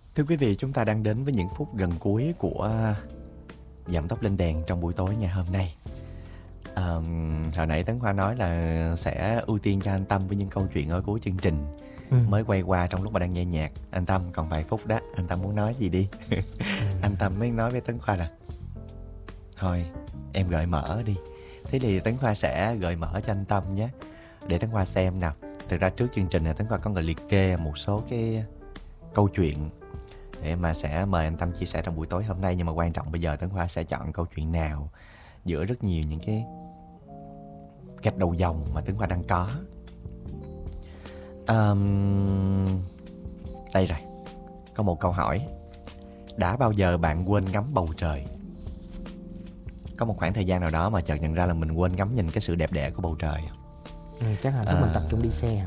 Thưa quý vị, chúng ta đang đến với những phút gần cuối của Giảm tốc lên đèn trong buổi tối ngày hôm nay. Hồi nãy Tấn Khoa nói là sẽ ưu tiên cho anh Tâm với những câu chuyện ở cuối chương trình. Mới quay qua trong lúc mà đang nghe nhạc. Anh Tâm còn vài phút đó, anh Tâm muốn nói gì đi. Anh Tâm mới nói với Tấn Khoa là thôi em gợi mở đi. Thế thì Tấn Khoa sẽ gợi mở cho anh Tâm nhé, để Tấn Khoa xem nào. Thực ra trước chương trình này Tấn Khoa có liệt kê một số cái câu chuyện để mà sẽ mời anh Tâm chia sẻ trong buổi tối hôm nay. Nhưng mà quan trọng bây giờ Tấn Khoa sẽ chọn câu chuyện nào giữa rất nhiều những cái gạch đầu dòng mà Tấn Khoa đang có. Đây rồi, có một câu hỏi: đã bao giờ bạn quên ngắm bầu trời? Có một khoảng thời gian nào đó mà chợt nhận ra là mình quên ngắm nhìn cái sự đẹp đẽ của bầu trời. Chắc là lúc mình tập trung đi xe.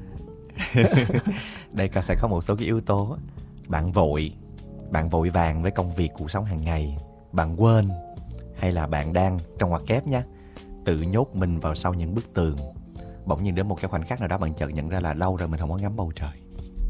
Đây sẽ có một số cái yếu tố. Bạn vội vàng với công việc cuộc sống hàng ngày, bạn quên, hay là bạn đang, trong ngoặc kép nhé, tự nhốt mình vào sau những bức tường. Bỗng nhiên đến một cái khoảnh khắc nào đó bạn chợt nhận ra là lâu rồi mình không có ngắm bầu trời.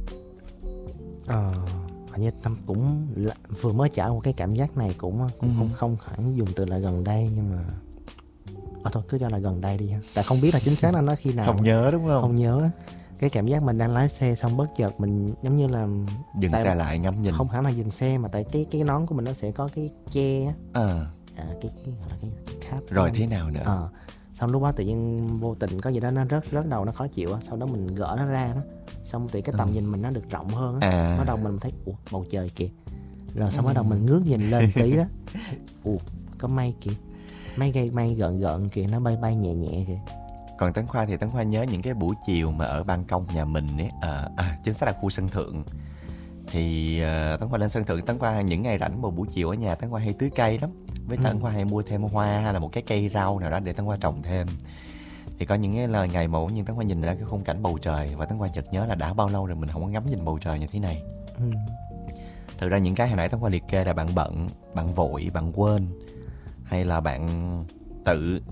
Hình như Tâm cũng vừa mới trải qua cái cảm giác này, cũng không hẳn dùng từ là gần đây, nhưng mà thôi cứ cho là gần đây đi ha. Tại không biết là chính xác là nó khi nào. Không nhớ đúng không? Không nhớ. Cái cảm giác mình đang lái xe xong bất chợt mình giống như là dừng xe lại ngắm nhìn. Không hẳn là dừng xe, mà tại cái nón của mình nó sẽ có cái che á. Cái gọi là cái cap. Rồi thế nào nữa? Xong lúc đó tự nhiên vô tình có gì đó nó rớt đầu, nó khó chịu á. Sau đó mình gỡ nó ra đó. Xong thì cái tầm nhìn mình nó được rộng hơn á. Bắt đầu mình thấy bầu trời kìa. Rồi xong bắt đầu mình ngước nhìn lên tí đó. Có mây kìa. Mây gợn kìa, nó bay nhẹ nhẹ kìa. Còn Tấn Khoa thì Tấn Khoa nhớ những cái buổi chiều mà ở ban công nhà mình ấy, chính xác là khu sân thượng. Thì Tấn Khoa lên sân thượng, Tấn Khoa những ngày rảnh một buổi chiều ở nhà Tấn Khoa hay tưới cây lắm. Với Tấn Khoa hay mua thêm hoa hay là một cái cây rau nào đó để Tấn Khoa trồng thêm. Thì có những cái ngày mà nhưng Tấn Khoa nhìn ra cái khung cảnh bầu trời, và Tấn Khoa chợt nhớ là đã bao lâu rồi mình không có ngắm nhìn bầu trời như thế này. Thực ra những cái hồi nãy Tấn Khoa liệt kê là bạn bận, bạn vội, bạn quên, hay là bạn tự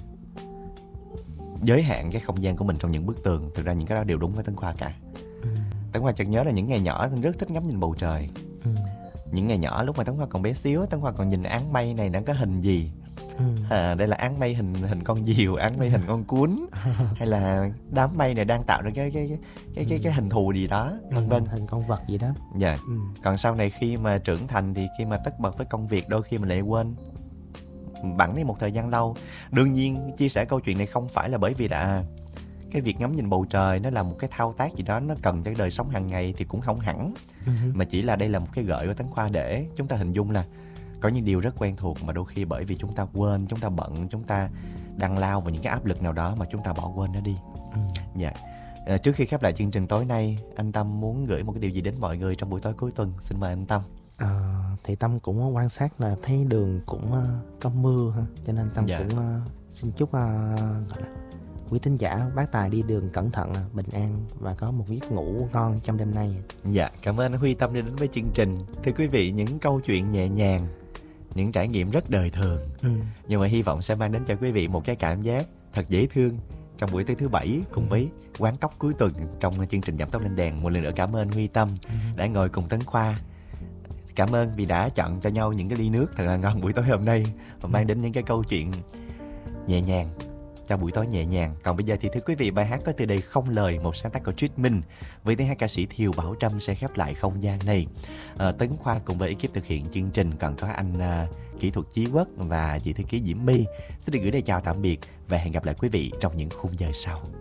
giới hạn cái không gian của mình trong những bức tường. Thực ra những cái đó đều đúng với Tấn Khoa cả. Tấn Khoa chợt nhớ là những ngày nhỏ Tấn rất thích ngắm nhìn bầu trời. Những ngày nhỏ lúc mà Tấn Khoa còn bé xíu, Tấn Khoa còn nhìn áng mây này nó có hình gì. Đây là áng mây hình con diều, áng mây hình con cún, hay là đám mây này đang tạo ra cái hình thù gì đó, vân vân, hình con vật gì đó. Dạ. Còn sau này khi mà trưởng thành thì khi mà tất bật với công việc, đôi khi mình lại quên, bẵng đi một thời gian lâu. Đương nhiên chia sẻ câu chuyện này không phải là bởi vì là cái việc ngắm nhìn bầu trời nó là một cái thao tác gì đó nó cần cho đời sống hàng ngày, thì cũng không hẳn. Mà chỉ là đây là một cái gợi của Tấn Khoa để chúng ta hình dung là có những điều rất quen thuộc mà đôi khi bởi vì chúng ta quên, chúng ta bận, chúng ta đang lao vào những cái áp lực nào đó mà chúng ta bỏ quên nó đi. Dạ. Trước khi khép lại chương trình tối nay, anh Tâm muốn gửi một cái điều gì đến mọi người trong buổi tối cuối tuần? Xin mời anh Tâm. Thì Tâm cũng quan sát là thấy đường cũng có mưa ha, cho nên Tâm cũng xin chúc gọi là quý thính giả bác tài đi đường cẩn thận, bình an và có một giấc ngủ ngon trong đêm nay. Dạ, cảm ơn Huy Tâm đã đến với chương trình. Thưa quý vị, những câu chuyện nhẹ nhàng, những trải nghiệm rất đời thường, nhưng mà hy vọng sẽ mang đến cho quý vị một cái cảm giác thật dễ thương trong buổi tối thứ Bảy cùng với quán cóc cuối tuần trong chương trình Giảm tốc lên đèn. Một lần nữa cảm ơn Huy Tâm đã ngồi cùng Tấn Khoa. Cảm ơn vì đã chọn cho nhau những cái ly nước thật là ngon buổi tối hôm nay và mang đến những cái câu chuyện nhẹ nhàng cho buổi tối nhẹ nhàng. Còn bây giờ thì thưa quý vị, bài hát có tựa đề Không Lời, một sáng tác của Triết Minh với tiếng hát ca sĩ Thiều Bảo Trâm sẽ khép lại không gian này. Tấn Khoa cùng với ekip thực hiện chương trình, còn có anh kỹ thuật Chí Quốc và chị thư ký Diễm My. Xin được gửi lời chào tạm biệt và hẹn gặp lại quý vị trong những khung giờ sau.